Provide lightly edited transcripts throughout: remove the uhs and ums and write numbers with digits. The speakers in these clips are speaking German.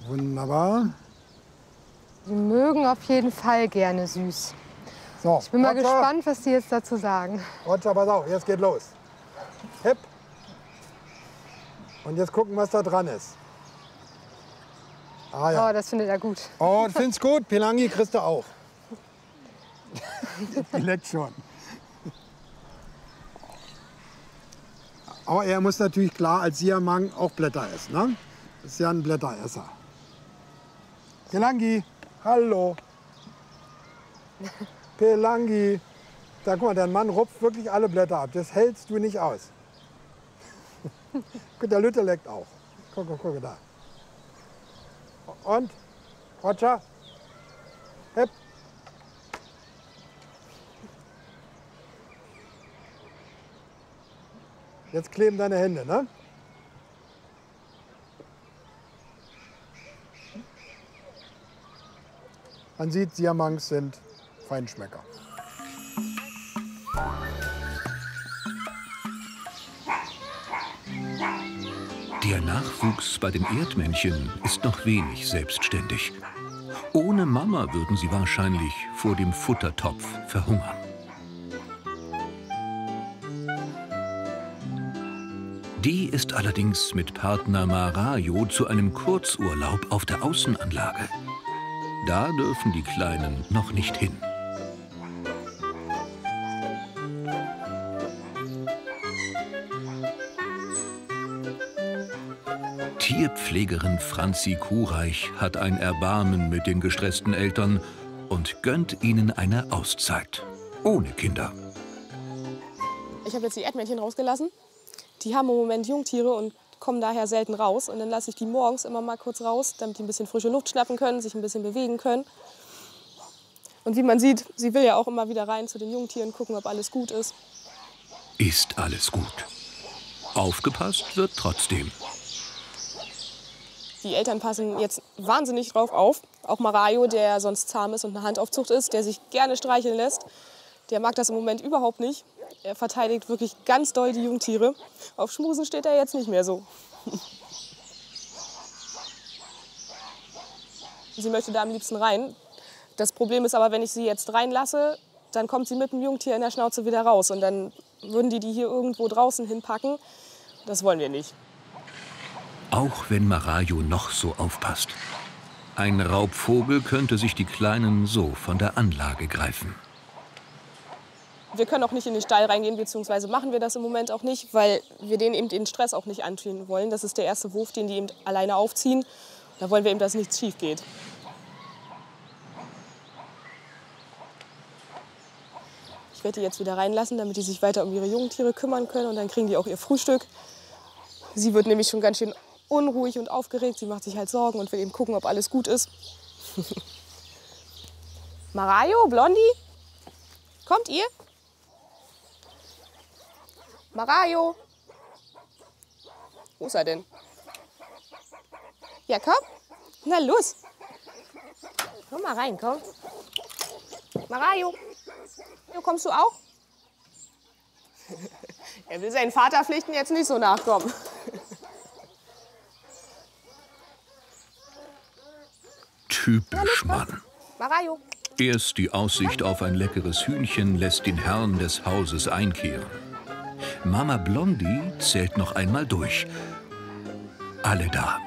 Wunderbar. Die mögen auf jeden Fall gerne süß. So, Ich bin mal Roger. gespannt, was die jetzt dazu sagen. Roger, pass auf, jetzt geht los. Hip. Und jetzt gucken, was da dran ist. Ah ja. Oh, das findet er gut. Oh, find's gut. Pelangi kriegst du auch. Die leckt schon. Aber er muss natürlich klar als Siamang auch Blätter essen. Ne? Das ist ja ein Blätteresser. Pelangi, hallo. Pelangi. Da, guck mal, dein Mann rupft wirklich alle Blätter ab. Das hältst du nicht aus. Gut, der Lütte leckt auch. Guck, guck, guck da. Und? Roger? Hep. Jetzt kleben deine Hände, ne? Man sieht, Siamangs sind Feinschmecker. Der Nachwuchs bei den Erdmännchen ist noch wenig selbstständig. Ohne Mama würden sie wahrscheinlich vor dem Futtertopf verhungern. Die ist allerdings mit Partner Marajo zu einem Kurzurlaub auf der Außenanlage. Da dürfen die Kleinen noch nicht hin. Tierpflegerin Franzi Kuhreich hat ein Erbarmen mit den gestressten Eltern und gönnt ihnen eine Auszeit. Ohne Kinder. Ich habe jetzt die Erdmännchen rausgelassen. Die haben im Moment Jungtiere und kommen daher selten raus. Und dann lasse ich die morgens immer mal kurz raus, damit die ein bisschen frische Luft schnappen können, sich ein bisschen bewegen können. Und wie man sieht, sie will ja auch immer wieder rein zu den Jungtieren, gucken, ob alles gut ist. Ist alles gut. Aufgepasst wird trotzdem. Die Eltern passen jetzt wahnsinnig drauf auf. Auch Marajo, der sonst zahm ist und eine Handaufzucht ist, der sich gerne streicheln lässt, der mag das im Moment überhaupt nicht. Er verteidigt wirklich ganz doll die Jungtiere. Auf Schmusen steht er jetzt nicht mehr so. Sie möchte da am liebsten rein. Das Problem ist aber, wenn ich sie jetzt reinlasse, dann kommt sie mit dem Jungtier in der Schnauze wieder raus. Und dann würden die hier irgendwo draußen hinpacken. Das wollen wir nicht. Auch wenn Marajo noch so aufpasst. Ein Raubvogel könnte sich die Kleinen so von der Anlage greifen. Wir können auch nicht in den Stall reingehen, beziehungsweise machen wir das im Moment auch nicht, weil wir denen eben den Stress auch nicht antun wollen. Das ist der erste Wurf, den die eben alleine aufziehen. Da wollen wir eben, dass nichts schief geht. Ich werde die jetzt wieder reinlassen, damit die sich weiter um ihre Jungtiere kümmern können. Und dann kriegen die auch ihr Frühstück. Sie wird nämlich schon ganz schön unruhig und aufgeregt. Sie macht sich halt Sorgen und will eben gucken, ob alles gut ist. Marajo, Blondie, kommt ihr? Marajo. Wo ist er denn? Ja, komm. Na los. Komm mal rein, komm. Marajo. Jo, kommst du auch? Er will seinen Vaterpflichten jetzt nicht so nachkommen. Typisch Mann. Marajo. Erst die Aussicht auf ein leckeres Hühnchen lässt den Herrn des Hauses einkehren. Mama Blondie zählt noch einmal durch. Alle da.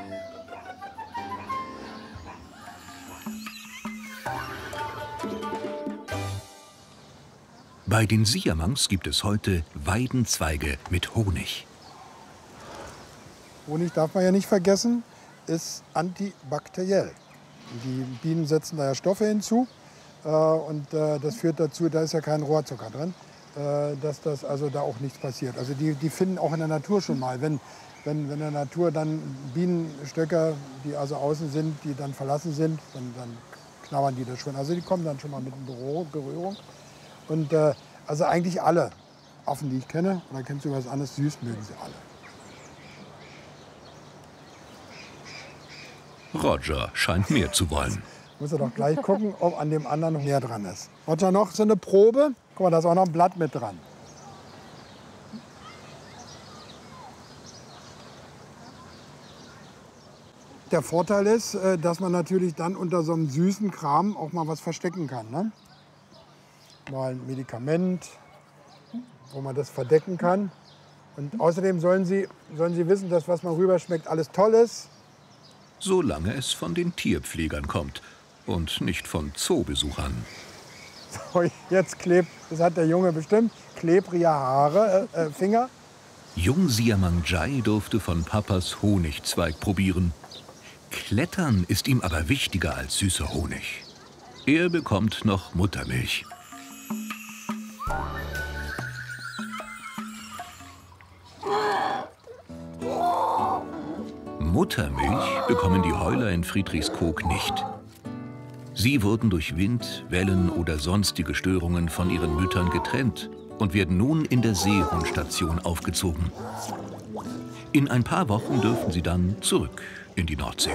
Bei den Siamangs gibt es heute Weidenzweige mit Honig. Honig darf man ja nicht vergessen, ist antibakteriell. Die Bienen setzen da ja Stoffe hinzu und das führt dazu, da ist ja kein Rohrzucker drin, dass das also da auch nichts passiert. Also die finden auch in der Natur schon mal, wenn in der Natur dann Bienenstöcker, die also außen sind, die dann verlassen sind, dann knabbern die das schon. Also die kommen dann schon mal mit in Berührung. Und also eigentlich alle Affen, die ich kenne, oder kennst du was anderes, süß mögen sie alle. Roger scheint mehr zu wollen. Muss er doch gleich gucken, ob an dem anderen noch mehr dran ist. Roger, noch so eine Probe. Guck mal, da ist auch noch ein Blatt mit dran. Der Vorteil ist, dass man natürlich dann unter so einem süßen Kram auch mal was verstecken kann. Ne? Mal ein Medikament, wo man das verdecken kann. Und außerdem sollen Sie wissen, dass was man rüberschmeckt, alles toll ist. Solange es von den Tierpflegern kommt und nicht von Zoobesuchern. So, jetzt klebt, das hat der Junge bestimmt, klebrige Haare, Finger. Jung Siamang Jai durfte von Papas Honigzweig probieren. Klettern ist ihm aber wichtiger als süßer Honig. Er bekommt noch Muttermilch. Muttermilch bekommen die Heuler in Friedrichskoog nicht. Sie wurden durch Wind, Wellen oder sonstige Störungen von ihren Müttern getrennt und werden nun in der Seehundstation aufgezogen. In ein paar Wochen dürfen sie dann zurück in die Nordsee.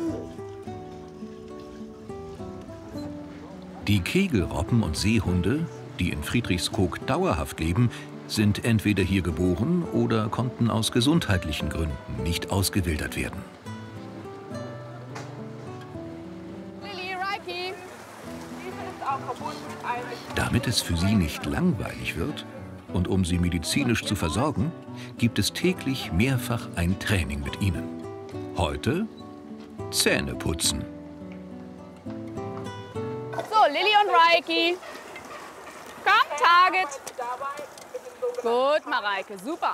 Die Kegelrobben und Seehunde, die in Friedrichskoog dauerhaft leben, sind entweder hier geboren oder konnten aus gesundheitlichen Gründen nicht ausgewildert werden. Damit es für sie nicht langweilig wird und um sie medizinisch zu versorgen, gibt es täglich mehrfach ein Training mit ihnen. Heute Zähne putzen. So, Lilly und Reiki. Komm, Target. Gut, Mareike, super.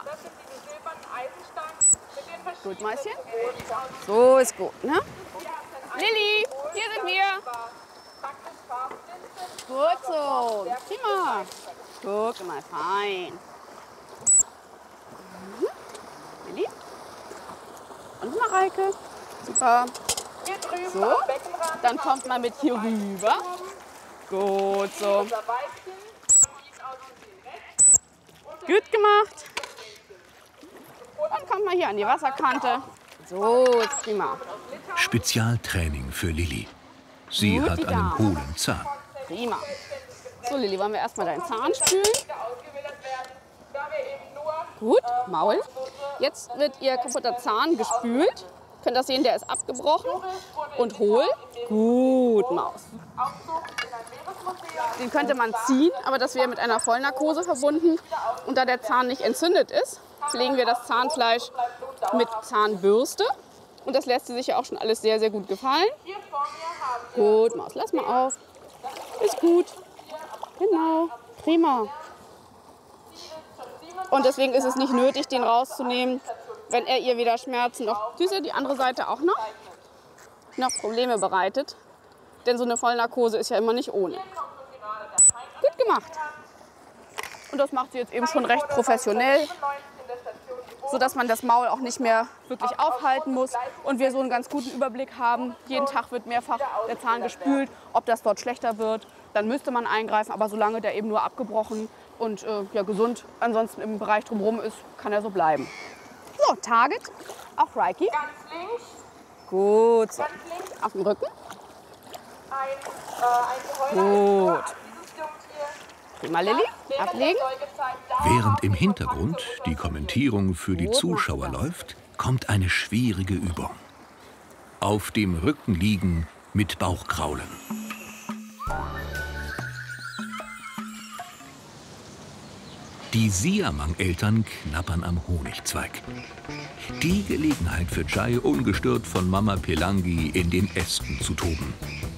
Gut, Mäuschen. So ist gut, ne? Lilly, hier sind wir. Gut so, prima. Guck mal, fein. Lilly. Und Mareike. Super. So, dann kommt man mit hier rüber. Gut so. Gut gemacht. Dann kommt man hier an die Wasserkante. So, ist prima. Spezialtraining für Lilly. Sie hat einen hohlen Zahn. Prima. So, Lilly, wollen wir erstmal deinen Zahn spülen? Gut, Maul. Jetzt wird ihr kaputter Zahn gespült. Könnt ihr das sehen, der ist abgebrochen und hohl. Gut, Maus. Den könnte man ziehen, aber das wäre mit einer Vollnarkose verbunden. Und da der Zahn nicht entzündet ist, pflegen wir das Zahnfleisch mit Zahnbürste. Und das lässt sie sich ja auch schon alles sehr, sehr gut gefallen. Gut, Maus, lass mal auf. Ist gut. Genau, prima. Und deswegen ist es nicht nötig, den rauszunehmen, wenn er ihr wieder Schmerzen noch, Süße, die andere Seite auch noch Probleme bereitet. Denn so eine Vollnarkose ist ja immer nicht ohne. Gut gemacht. Und das macht sie jetzt eben schon recht professionell, sodass man das Maul auch nicht mehr wirklich aufhalten muss und wir so einen ganz guten Überblick haben. Jeden Tag wird mehrfach der Zahn gespült. Ob das dort schlechter wird, dann müsste man eingreifen. Aber solange der eben nur abgebrochen und ja, gesund ansonsten im Bereich drumherum ist, kann er so bleiben. So, Target, auch Reiki. Ganz links. Gut, so. Ganz links. Auf dem Rücken. Ein Gut. Prima, Lilly. Ablegen. Während im Hintergrund die Kommentierung für die Zuschauer läuft, kommt eine schwierige Übung. Auf dem Rücken liegen mit Bauchkraulen. Die Siamang-Eltern knabbern am Honigzweig. Die Gelegenheit für Jai, ungestört von Mama Pelangi in den Ästen zu toben.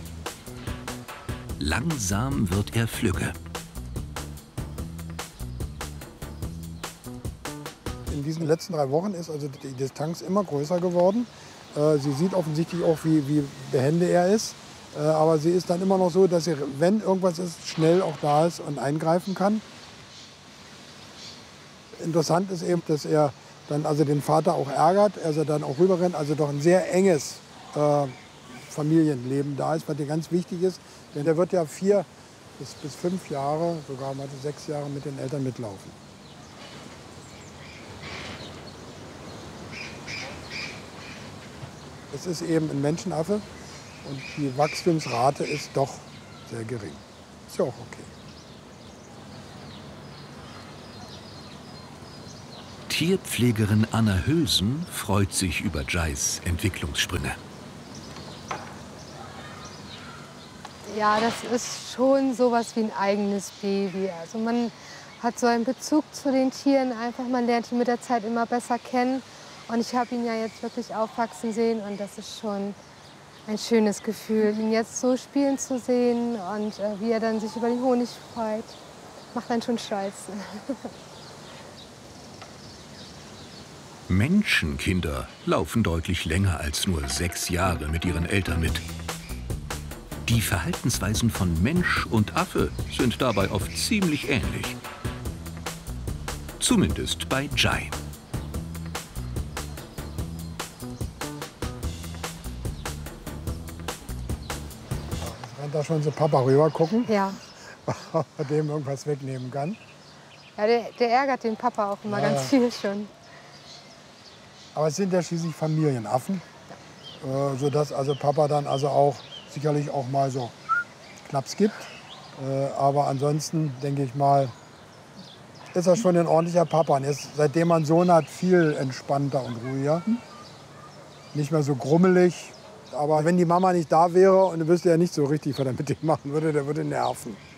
Langsam wird er flügge. In diesen letzten 3 Wochen ist also die Distanz immer größer geworden. Sie sieht offensichtlich auch, wie behende er ist. Aber sie ist dann immer noch so, dass sie, wenn irgendwas ist, schnell auch da ist und eingreifen kann. Interessant ist eben, dass er dann also den Vater auch ärgert, er dann auch rüberrennt, also doch ein sehr enges Familienleben da ist, was dir ganz wichtig ist. Denn der wird ja 4 bis 5 Jahre, sogar mal 6 Jahre mit den Eltern mitlaufen. Es ist eben ein Menschenaffe und die Wachstumsrate ist doch sehr gering. Ist ja auch okay. Tierpflegerin Anna Hülsen freut sich über Jais Entwicklungssprünge. Ja, das ist schon sowas wie ein eigenes Baby. Also man hat so einen Bezug zu den Tieren, einfach man lernt ihn mit der Zeit immer besser kennen. Und ich habe ihn ja jetzt wirklich aufwachsen sehen und das ist schon ein schönes Gefühl, ihn jetzt so spielen zu sehen und wie er dann sich über den Honig freut. Macht einen schon stolz. Menschenkinder laufen deutlich länger als nur 6 Jahre mit ihren Eltern mit. Die Verhaltensweisen von Mensch und Affe sind dabei oft ziemlich ähnlich. Zumindest bei Jai. Rennt da schon so Papa rüber gucken, Ja, ob er dem irgendwas wegnehmen kann. ja der ärgert den Papa auch immer ganz viel schon. Aber es sind ja schließlich Familienaffen, sodass also Papa dann also auch sicherlich auch mal so Klaps gibt. Aber ansonsten denke ich mal, ist er schon ein ordentlicher Papa. Und er ist, seitdem man einen Sohn hat, viel entspannter und ruhiger. Nicht mehr so grummelig. Aber wenn die Mama nicht da wäre und er wüsste ja nicht so richtig, was er mit dem machen würde, der würde nerven.